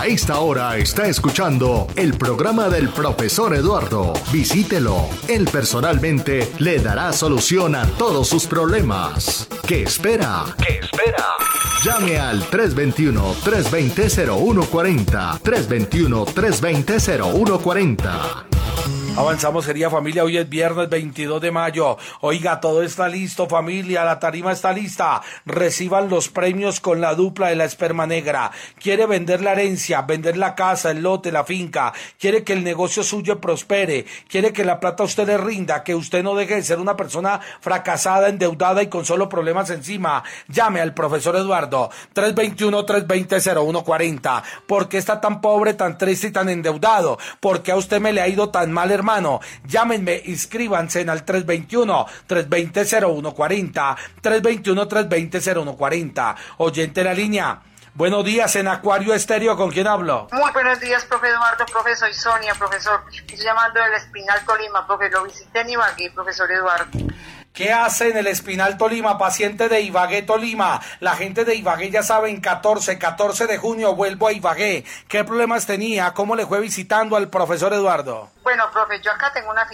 A esta hora está escuchando el programa del profesor Eduardo. Visítelo. Él personalmente le dará solución a todos sus problemas. ¿Qué espera? ¿Qué espera? Llame al 321-320-0140. 321-320-0140. Avanzamos, querida familia, hoy es viernes 22 de mayo. Oiga, todo está listo, familia, la tarima está lista. Reciban los premios con la dupla de la esperma negra. Quiere vender la herencia, vender la casa, el lote, la finca. Quiere que el negocio suyo prospere. Quiere que la plata a usted le rinda, que usted no deje de ser una persona fracasada, endeudada y con solo problemas encima. Llame al profesor Eduardo, 321-320-0140. ¿Por qué está tan pobre, tan triste y tan endeudado? ¿Por qué a usted me le ha ido tan mal, hermano? Llámenme, inscríbanse en al 321-320-0140, 321-320-0140. Oyente en la línea. Buenos días, en Acuario Estéreo, ¿con quién hablo? Muy buenos días, profe Eduardo, profe, soy Sonia, profesor. Estoy llamando del Espinal Tolima, profe, lo visité en Ibagué, profesor Eduardo. ¿Qué hace en el Espinal Tolima, paciente de Ibagué, Tolima? La gente de Ibagué ya saben, 14 de junio vuelvo a Ibagué. ¿Qué problemas tenía? ¿Cómo le fue visitando al profesor Eduardo? Bueno, profe, yo acá tengo una